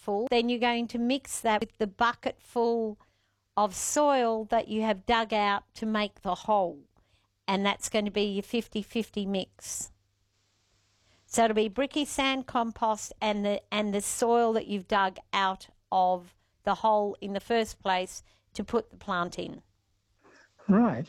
full. Then you're going to mix that with the bucket full of soil that you have dug out to make the hole. And that's going to be your 50-50 mix. So it'll be bricky sand compost and the soil that you've dug out of the hole in the first place to put the plant in. Right.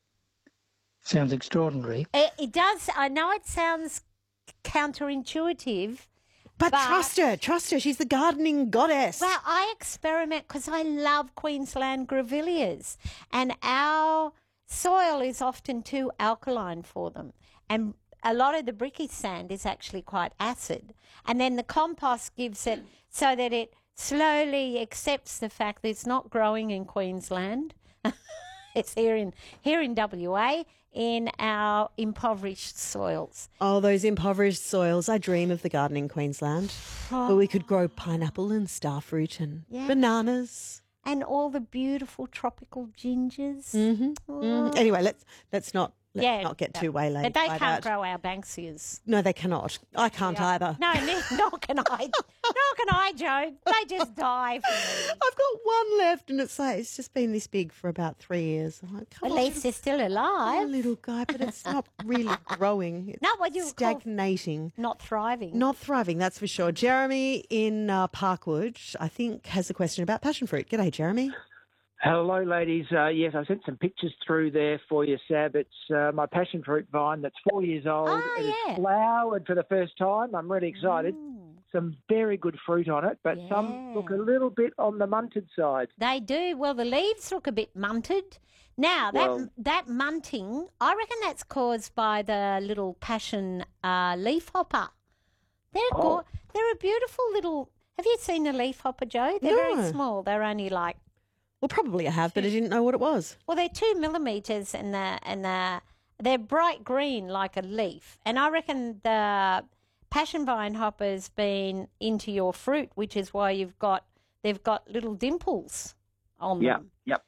Sounds extraordinary. It does. I know it sounds counterintuitive. But trust her. She's the gardening goddess. Well, I experiment because I love Queensland grevilleas, and our soil is often too alkaline for them. And a lot of the bricky sand is actually quite acid. And then the compost gives it so that it slowly accepts the fact that it's not growing in Queensland. It's here in WA in our impoverished soils. Oh, those impoverished soils. I dream of the garden in Queensland where we could grow pineapple and starfruit and bananas. And all the beautiful tropical gingers. Anyway, let's not get too waylaid. But they can't grow our Banksias. No, they cannot. I can't either. No, nor can I. Nor can I, Joe. They just die for me. I've got one left, and it's just been this big for about 3 years. I'm like, At least they're still alive. Little guy, but it's not really growing. It's not what you stagnating. Not thriving. Not thriving, that's for sure. Jeremy in Parkwood, I think, has a question about passion fruit. G'day, Jeremy. Hello, ladies. Yes, I sent some pictures through there for you, Sab. It's my passion fruit vine that's 4 years old. It has flowered for the first time. I'm really excited. Some very good fruit on it, but some look a little bit on the munted side. They do. Well, the leaves look a bit munted. Now, that munting, I reckon that's caused by the little passion leaf hopper. They're a beautiful little... Have you seen a leaf hopper, Joe? They're very small. They're only like... Well, probably I have, but I didn't know what it was. Well, they're 2 millimetres and they're bright green like a leaf. And I reckon the passion vine hopper's been into your fruit, which is why they've got little dimples on them. Yep.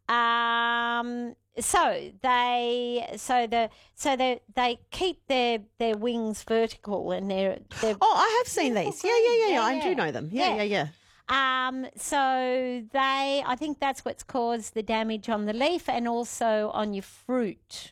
So they keep their wings vertical and they're Oh, I have seen these. Yeah. I do know them. Yeah. So I think that's what's caused the damage on the leaf and also on your fruit.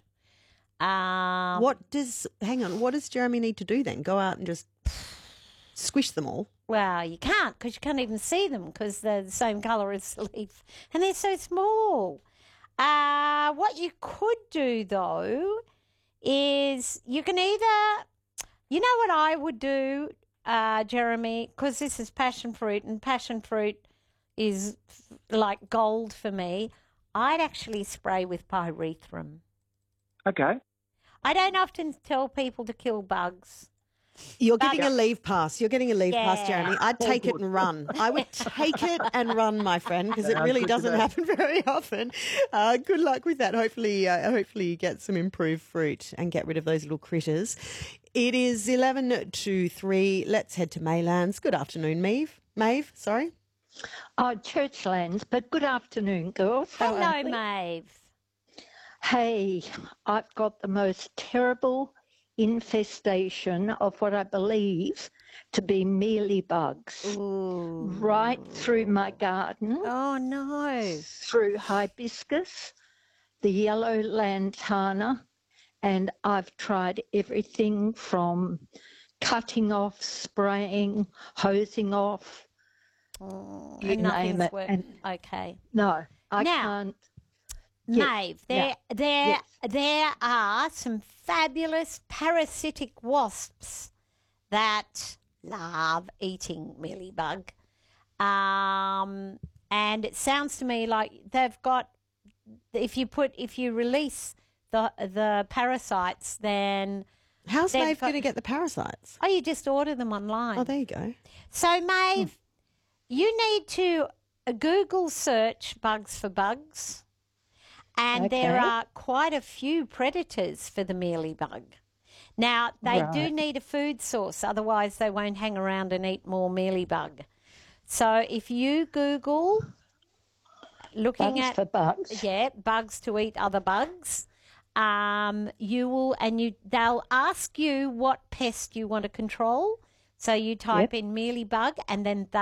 What does Jeremy need to do then? Go out and just squish them all? Well, you can't because you can't even see them because they're the same colour as the leaf and they're so small. What you could do though is you can either, you know what I would do, Jeremy, because this is passion fruit and passion fruit is like gold for me, I'd actually spray with pyrethrum. Okay. I don't often tell people to kill bugs. You're getting a leave pass. You're getting a leave pass, Jeremy. I'd take it and run. I would take it and run, my friend, because it really doesn't happen very often. Good luck with that. Hopefully you get some improved fruit and get rid of those little critters. It is 11 to 3. Let's head to Maylands. Good afternoon, Maeve, sorry. Oh, Churchlands, but good afternoon, girls. Hello, Maeve. Hey, I've got the most terrible infestation of what I believe to be mealybugs right through my garden. Oh, no. Through hibiscus, the yellow lantana, and I've tried everything from cutting off, spraying, hosing off, you name it. Okay. No, I can't. Maeve, there are some fabulous parasitic wasps that love eating mealybug. And it sounds to me like they've got, if you release the parasites, then... How's Maeve going to get the parasites? Oh, you just order them online. Oh, there you go. So, Maeve, you need to Google search bugs for bugs. And there are quite a few predators for the mealybug. Now, they do need a food source, otherwise they won't hang around and eat more mealybug. So if you Google looking bugs for bugs. Yeah, bugs to eat other bugs, they'll ask you what pest you want to control. So you type in mealybug and then